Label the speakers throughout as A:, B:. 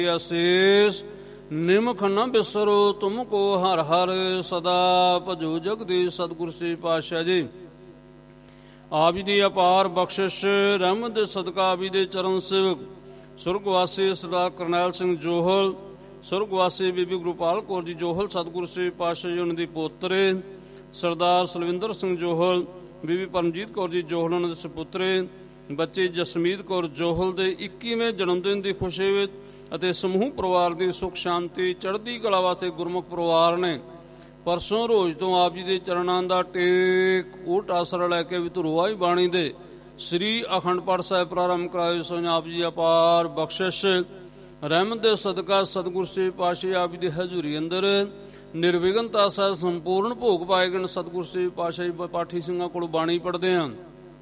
A: ਅਸੀਸ ਨਿਮਖ ਨ ਬਿਸਰੋ ਤੁਮ ਕੋ ਹਰ ਹਰ ਸਦਾ ਭਜੋ ਜਗਦੀਸ਼। ਸਤਿਗੁਰ ਸ੍ਰੀ ਪਾਤਸ਼ਾਹ ਜੀ ਆਪ ਜੀ ਦੀ ਅਪਾਰ ਬਖਸ਼ਿਸ਼ ਰਹਿਮਤ ਦੇ ਸਦਕਾ ਆਪ ਜੀ ਦੇ ਚਰਨ ਸੇਵਕ ਸੁਰਗਵਾਸੀ ਸਰਦਾਰ ਕਰਨੈਲ ਸਿੰਘ ਜੋਹਲ, ਸੁਰਗਵਾਸੀ ਬੀਬੀ ਗੁਰਪਾਲ ਕੌਰ ਜੀ ਜੋਹਲ, ਸਤਿਗੁਰ ਸ੍ਰੀ ਪਾਤਸ਼ਾਹ ਜੀ ਉਹਨਾਂ ਦੀ ਪੋਤਰੇ ਸਰਦਾਰ ਸਲਵਿੰਦਰ ਸਿੰਘ ਜੋਹਲ, ਬੀਬੀ ਪਰਮਜੀਤ ਕੌਰ ਜੀ ਜੋਹਲ ਉਹਨਾਂ ਦੇ ਸਪੁੱਤਰੇ, ਬੱਚੇ ਜਸਮੀਤ ਕੌਰ ਜੋਹਲ ਦੇ 21ਵੇਂ ਜਨਮਦਿਨ ਦੀ ਖੁਸ਼ੀ ਵਿੱਚ ਅਤੇ ਸਮੂਹ ਪਰਿਵਾਰ ਦੀ ਸੁਖ ਸ਼ਾਂਤੀ ਚੜ੍ਹਦੀ ਕਲਾ ਵਾਸਤੇ ਗੁਰਮੁਖ ਪਰਿਵਾਰ ਨੇ ਪਰਸੋਂ ਰੋਜ਼ ਤੋਂ ਆਪ ਜੀ ਦੇ ਚਰਨਾਂ ਦਾ ਟੇਕ ਓਟ ਆਸਰਾ ਲੈ ਕੇ ਵਿਧਰੋਆਈ ਬਾਣੀ ਦੇ ਸ੍ਰੀ ਅਖੰਡ ਪਾਠ ਸਾਹਿਬ ਪ੍ਰਾਰੰਭ ਕਰਾਏ ਸੋ। ਆਪ ਜੀ ਅਪਾਰ ਬਖਸ਼ਿਸ਼ ਰਹਿਮਤ ਦੇ ਸਦਕਾ ਸਤਿਗੁਰ ਸ੍ਰੀ ਪਾਤਸ਼ਾਹ ਆਪ ਜੀ ਦੀ ਹਜ਼ੂਰੀ ਅੰਦਰ ਨਿਰਵਿਘਨਤਾ ਸਹਿ ਸੰਪੂਰਨ ਭੋਗ ਪਾਏ ਗਏ। ਸਤਿਗੁਰ ਸ੍ਰੀ ਪਾਤਸ਼ਾਹ ਪਾਠੀ ਸਿੰਘਾਂ ਕੋਲੋਂ ਬਾਣੀ ਪੜ੍ਹਦੇ ਹਨ,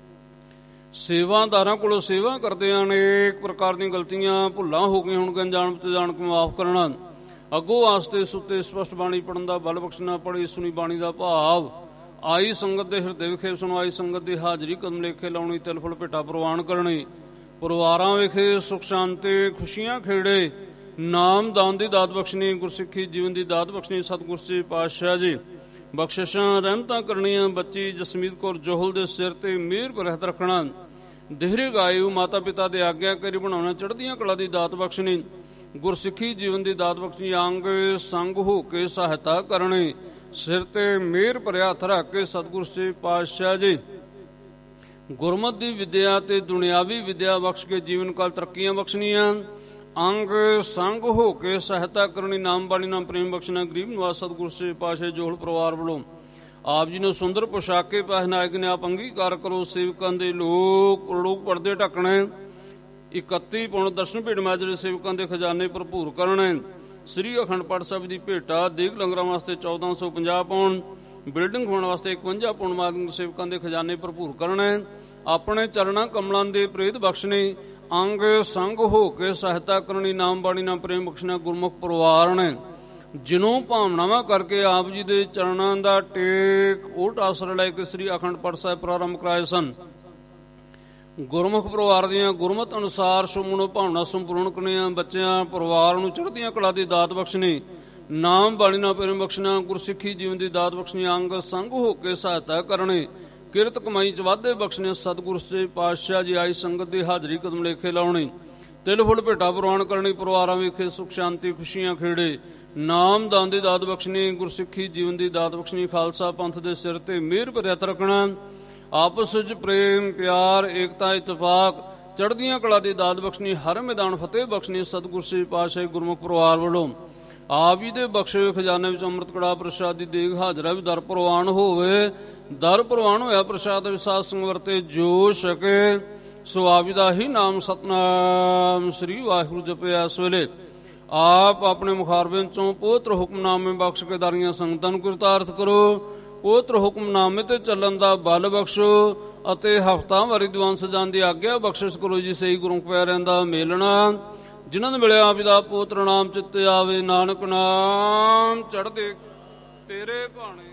A: ਸੇਵਾਦਾਰਾਂ ਕੋਲੋਂ ਸੇਵਾ ਕਰਦੇ ਹਨ। ਅਨੇਕ ਪ੍ਰਕਾਰ ਦੀਆਂ ਗਲਤੀਆਂ ਭੁੱਲਾਂ ਹੋ ਗਈਆਂ ਹੋਣਗੀਆਂ, ਜਾਣ ਤੇ ਜਾਣ ਕੇ ਮਾਫ ਕਰਨਾ। ਅੱਗੋਂ ਆਸਤੇ ਸੁੱਤੇ ਸਪਸ਼ਟ ਬਾਣੀ ਪੜ੍ਹਨ ਦਾ ਬਲ ਬਖਸ਼ਣਾ। ਪੜ੍ਹੀ ਸੁਣੀ ਬਾਣੀ ਦਾ ਭਾਵ ਆਈ ਸੰਗਤ ਦੇ ਹਿਰਦੇ ਵਿਖੇ ਸੁਣਵਾਈ, ਸੰਗਤ ਦੀ ਹਾਜ਼ਰੀ ਕਦਮ ਲੇਖੇ ਲਾਉਣੀ, ਤਿਲ ਫੁੱਲ ਭੇਟਾ ਪ੍ਰਵਾਨ ਕਰਨੀ, ਪਰਿਵਾਰਾਂ ਵਿਖੇ ਸੁਖ ਸ਼ਾਂਤੀ ਖੁਸ਼ੀਆਂ ਖੇੜੇ, ਨਾਮ ਦਾਨ ਦੀ ਦਾਤ ਬਖਸ਼ਣੀ, ਗੁਰਸਿੱਖੀ ਜੀਵਨ ਦੀ ਦਾਤ ਬਖਸ਼ਣੀ। ਸਤਿਗੁਰ ਸ੍ਰੀ ਪਾਤਸ਼ਾਹ ਜੀ ਬਖਸ਼ਿਸ਼ਾਂ ਰਹਿਮਤਾਂ ਕਰਨੀਆਂ। ਬੱਚੀ ਜਸਮੀਤ ਕੌਰ ਜੋਹਲ ਦੇ ਸਿਰ ਤੇ ਮਿਹਰ ਰਹਿਤ ਰੱਖਣਾ, ਦੇਹਰੇ ਗਾਇਓ ਮਾਤਾ ਪਿਤਾ ਦੇ ਆਗਿਆਕਾਰੀ ਬਣਾਉਣਾ, ਚੜ੍ਹਦੀਆਂ ਕਲਾ ਦੀ ਦਾਤ ਬਖਸ਼ਣੀ, ਗੁਰਸਿੱਖੀ ਜੀਵਨ ਦੀ ਦਾਤ ਬਖਸ਼ਣੀ, ਅੰਗ ਸੰਗ ਹੋ ਕੇ ਸਹਾਇਤਾ ਕਰਨੀ, ਸਿਰ ਤੇ ਮਿਹਰ ਭਰਿਆ ਹੱਥ ਰੱਖ ਕੇ ਸਤਿਗੁਰ ਸ੍ਰੀ ਪਾਤਸ਼ਾਹ ਜੀ ਗੁਰਮਤਿ ਦੀ ਵਿਦਿਆ ਤੇ ਦੁਨਿਆਵੀ ਵਿਦਿਆ ਬਖਸ਼ ਕੇ ਜੀਵਨ ਕਾਲ ਤਰੱਕੀਆਂ ਬਖਸ਼ਣੀਆਂ, ਅੰਗ ਸੰਗ ਹੋ ਕੇ ਸਹਾਇਤਾ ਕਰਨੀ, ਨਾਮ ਬਾਣੀ ਨਾਮ ਪ੍ਰੇਮ ਬਖਸ਼ਣਾ। ਗਰੀਬ ਨਿਵਾਸ ਸਤਿਗੁਰ ਸ੍ਰੀ ਪਾਤਸ਼ਾਹ ਜੋਹਲ ਪਰਿਵਾਰ ਵੱਲੋਂ ਆਪ ਜੀ ਨੂੰ ਸੁੰਦਰ ਪੋਸ਼ਾਕੇ ਪਹਿਨਾਏ ਨੇ, ਆਪ ਅੰਗੀਕਾਰ ਕਰੋ। ਸੇਵਕਾਂ ਦੇ ਲੋਕ ਪਰਦੇ ਢੱਕਣੇ, 31 ਪੁਣ ਦਰਸ਼ਨ ਭੇਟ ਮਾਜਰੇ ਸੇਵਕਾਂ ਦੇ ਖਜ਼ਾਨੇ ਭਰਪੂਰ ਕਰਨੇ। ਸ੍ਰੀ ਅਖੰਡ ਪਾਠ ਸਾਹਿਬ ਦੀ ਭੇਟਾ ਦੇਗ ਲੰਗਰਾਂ ਵਾਸਤੇ 1450 ਪੌਣ, ਬਿਲਡਿੰਗ ਹੋਣ ਵਾਸਤੇ 51 ਪੌਣ ਮਾਰਗ ਸੇਵਕਾਂ ਦੇ ਖਜ਼ਾਨੇ ਭਰਪੂਰ ਕਰਨੇ। ਆਪਣੇ ਚਰਨਾਂ ਕਮਲਾਂ ਦੇ ਪ੍ਰੇਤ ਬਖਸ਼ਣੇ, ਅੰਗ ਸੰਗ ਹੋ ਕੇ ਸਹਾਇਤਾ ਕਰਨੀ, ਨਾਮ ਬਾਣੀ ਨਾਮ ਪ੍ਰੇਮ ਬਖਸ਼ਣਾ। ਗੁਰਮੁਖ ਪਰਿਵਾਰ ਨੇ ਜਿਨੋਂ ਭਾਵਨਾਵਾਂ ਕਰਕੇ ਆਪ ਜੀ ਦੇ ਚਰਨਾਂ ਦਾ ਟੇਕ ਓਟ ਆਸਰਾ ਲੈ ਕੇ ਸ੍ਰੀ ਅਖੰਡ ਪਾਠ ਸਾਹਿਬ ਪ੍ਰਾਰੰਭ ਕਰਾਏ ਸਨ। ਗੁਰਮੁਖ ਪਰਿਵਾਰ ਦੀਆਂ ਗੁਰਮਤਿ ਅਨੁਸਾਰ ਸੁਮਨੋ ਭਾਵਨਾ ਸੰਪੂਰਨ ਕਰਨੀਆਂ, ਬੱਚਿਆਂ ਪਰਿਵਾਰ ਨੂੰ ਚੜ੍ਹਦੀਆਂ ਕਲਾ ਦੀ ਦਾਤ ਬਖਸ਼ਣੀ, ਨਾਮ ਬਾਣੀ ਨਾਮ ਪ੍ਰੇਮ ਬਖਸ਼ਣਾ, ਗੁਰਸਿੱਖੀ ਜੀਵਨ ਦੀ ਦਾਤ ਬਖਸ਼ਣੀ, ਅੰਗ ਸੰਗ ਹੋ ਕੇ ਸਹਾਇਤਾ ਕਰਨੀ, ਕਿਰਤ ਕਮਾਈ ਚ ਵਾਧੇ ਬਖਸ਼ਣੇ। ਸਤਿਗੁਰ ਸ੍ਰੀ ਪਾਤਸ਼ਾਹ ਜੀ ਆਈ ਸੰਗਤ ਦੀ ਹਾਜ਼ਰੀ ਕਦਮ ਲੇਖੇ ਲਾਉਣੀ, ਤਿਲ ਫੁੱਲ ਭੇਟਾ ਪ੍ਰਵਾਨ ਕਰਨੀ, ਪਰਿਵਾਰਾਂ ਵਿਖੇ ਸੁਖ ਸ਼ਾਂਤੀ ਖੁਸ਼ੀਆਂ ਖੇੜੇ, ਨਾਮ ਦਾਨ ਦੀ ਦਾਤ ਬਖਸ਼ਣੀ, ਗੁਰਸਿੱਖੀ ਜੀਵਨ ਦੀ ਦਾਤ ਬਖਸ਼ਣੀ, ਖਾਲਸਾ ਪੰਥ ਦੇ ਸਿਰ ਤੇ ਮਿਹਰ ਭਰਿਆ ਹੱਥ ਰੱਖਣਾ, ਆਪਸ ਵਿੱਚ ਪ੍ਰੇਮ ਪਿਆਰ ਏਕਤਾ ਇਤਫਾਕ ਚੜ੍ਹਦੀਆਂ ਕਲਾ ਦੀ ਦਾਤ ਬਖਸ਼ਣੀ, ਹਰ ਮੈਦਾਨ ਫਤਿਹ ਬਖਸ਼ਣੀ। ਸਤਿਗੁਰ ਸ੍ਰੀ ਪਾਤਸ਼ਾਹ ਗੁਰਮੁਖ ਪਰਿਵਾਰ ਵੱਲੋਂ ਆਪ ਜੀ ਦੇ ਬਖਸ਼ੇ ਹੋਏ ਖਜ਼ਾਨੇ ਵਿੱਚ ਅੰਮ੍ਰਿਤ ਕੜਾ ਪ੍ਰਸ਼ਾਦ ਦੀ ਦੇਗ ਹਾਜ਼ਰਾ ਵੀ ਦਰ ਪ੍ਰਵਾਨ ਹੋਵੇ। ਦਰ ਪ੍ਰਵਾਨ ਹੋਇਆ ਪ੍ਰਸ਼ਾਦ ਵਿਸਾਦ ਸਿੰਘ ਵਰਤੇ ਜੋ ਛਕੇ, ਸੋ ਆਪ ਜੀ ਦਾ ਹੀ ਨਾਮ ਸਤਨਾਮ ਸ੍ਰੀ ਵਾਹਿਗੁਰੂ ਜਪਿਆ। ਇਸ ਵੇਲੇ ਆਪ ਆਪਣੇ ਮੁਖਾਰਬਿੰਦ ਚੋਂ ਪਵਿੱਤਰ ਹੁਕਮਨਾਮੇ ਬਖਸ਼ ਕੇ ਦਾਰੀਆਂ ਸੰਗਤਾਂ ਨੂੰ ਕਿਰਤਾਰਥ ਕਰੋ। ਪਵਿੱਤਰ ਹੁਕਮਨਾਮੇ ਤੇ ਚੱਲਣ ਦਾ ਬਲ ਬਖਸ਼ੋ ਅਤੇ ਹਫ਼ਤਾਵਾਰੀ ਦੀਵਾਨ ਸਜਾਉਣ ਦੀ ਆਗਿਆ ਬਖਸ਼ਿਸ਼ ਕਰੋ ਜੀ। ਸਹੀ ਗੁਰੂ ਪਿਆਰਿਆਂ ਦਾ ਮੇਲਣਾ ਜਿਨ੍ਹਾਂ ਨੂੰ ਮਿਲਿਆ ਆਪ ਜੀ ਦਾ ਪਵਿੱਤਰ ਨਾਮ ਚਿੱਤੇ ਆਵੇ, ਨਾਨਕ ਨਾਮ ਚੜ੍ਹਦੇ ਤੇਰੇ ਭਾਣੇ।